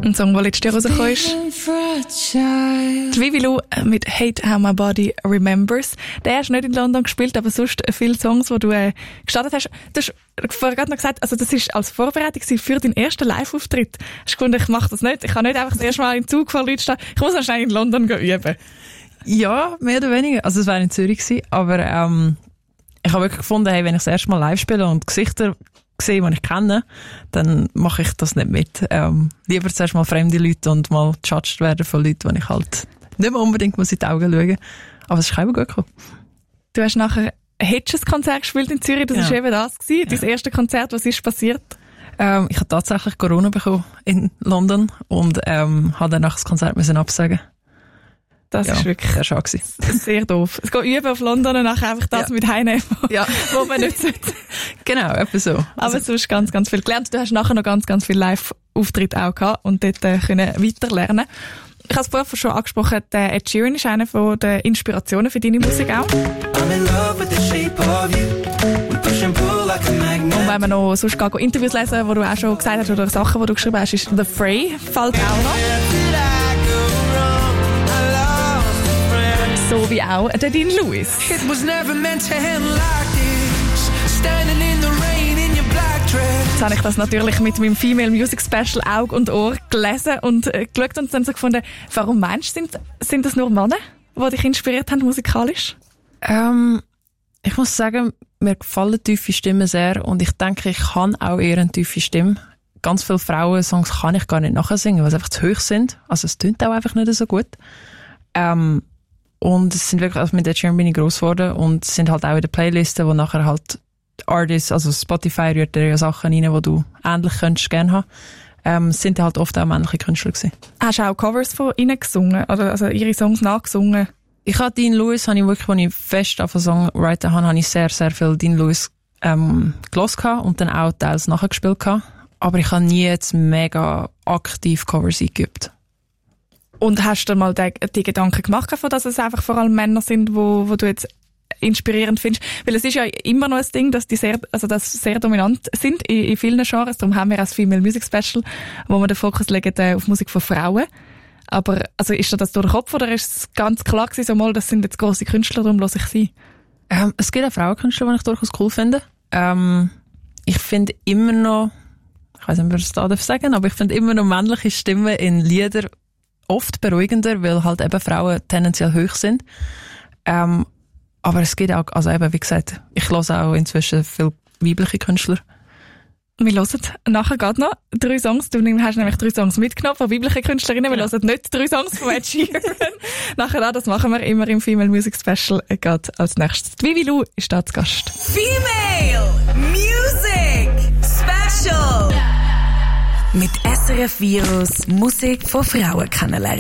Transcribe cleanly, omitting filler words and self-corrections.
Ein Song, der letztes Jahr rausgekommen ist. Die Vivi Lou mit «Hate How My Body Remembers». Der hast du nicht in London gespielt, aber sonst viele Songs, die du gestartet hast. Du hast vorher gerade noch gesagt, also das ist als Vorbereitung für deinen ersten Live-Auftritt. Hast du gefunden, ich mache das nicht. Ich kann nicht einfach das erste Mal im Zug vor Leuten stehen. Ich muss wahrscheinlich in London üben. Ja, mehr oder weniger. Also es wäre in Zürich gewesen, aber ich habe wirklich gefunden, hey, wenn ich das erste Mal live spiele und Gesichter sehe, die ich kenne, dann mache ich das nicht mit. Lieber zuerst mal fremde Leute und mal gejudged werden von Leuten, die ich halt nicht mehr unbedingt muss in die Augen schauen. Aber es ist kein gut gekommen. Du hast nachher ein Hedges-Konzert gespielt in Zürich, das war eben das gewesen, dein erste Konzert. Was ist passiert? Ich habe tatsächlich Corona bekommen in London und habe danach das Konzert müssen absagen. Das ist wirklich sehr schade gewesen. Sehr doof. Es geht üben auf London und nachher einfach das mit heimnehmen, wo man nicht sollte. Genau, etwa so. Aber sonst ganz, ganz viel gelernt. Du hast nachher noch ganz, ganz viel Live-Auftritte auch gehabt und dort können weiterlernen. Ich habe es vorher schon angesprochen, der Ed Sheeran ist eine von den Inspirationen für deine Musik auch. Und wenn man noch sonst Interviews lesen, wo du auch schon gesagt hast, oder Sachen, die du geschrieben hast, ist The Fray, fällt auch noch. So wie auch der Dean Lewis. Jetzt habe ich das natürlich mit meinem Female Music Special Auge und Ohr gelesen und geschaut und dann so gefunden, warum meinst du, sind das nur Männer, die dich inspiriert haben musikalisch? Ich muss sagen, mir gefallen tiefe Stimmen sehr und ich denke, ich kann auch eher eine tiefe Stimme. Ganz viele Frauensongs kann ich gar nicht nachsingen, weil sie einfach zu hoch sind. Also es tönt auch einfach nicht so gut. Und es sind wirklich, also mit Ed Sheeran bin ich gross geworden und es sind halt auch in den Playlisten, wo nachher halt Artists, also Spotify rührt ja Sachen rein, die du ähnlich könntest gerne haben. Es sind halt oft auch männliche Künstler gewesen. Hast du auch Covers von ihnen gesungen? Oder also ihre Songs nachgesungen? Ich habe Dean Lewis, als ich fest auf einen Songwriter habe ich sehr, sehr viel Dean Lewis gehört und dann auch teils nachgespielt gehabt. Aber ich habe nie jetzt mega aktiv Covers eingeübt. Und hast du mal die Gedanken gemacht, dass es einfach vor allem Männer sind, wo du jetzt inspirierend findest? Weil es ist ja immer noch ein Ding, dass die sehr dominant sind in vielen Genres. Darum haben wir auch das Female Music Special, wo wir den Fokus legen auf Musik von Frauen. Aber also ist dir das durch den Kopf oder ist es ganz klar gewesen, so mal, das sind jetzt grosse Künstler, darum lasse ich sie? Es gibt auch Frauenkünstler, die ich durchaus cool finde. Ich finde immer noch, ich weiss nicht, ob ich das da sagen darf, aber ich finde immer noch männliche Stimmen in Liedern oft beruhigender, weil halt eben Frauen tendenziell hoch sind. Aber es gibt auch, also eben, wie gesagt, ich höre auch inzwischen viele weibliche Künstler. Wir hören nachher gerade noch 3 Songs. Du hast nämlich 3 Songs mitgenommen von weiblichen Künstlerinnen. Wir hören nicht 3 Songs von Ed Sheeran. Nachher das machen wir immer im Female Music Special gerade als nächstes. Die Vivi Lou ist da zu Gast. Female Music Special. Mit SRF Virus Musik von Frauen kennenlernen.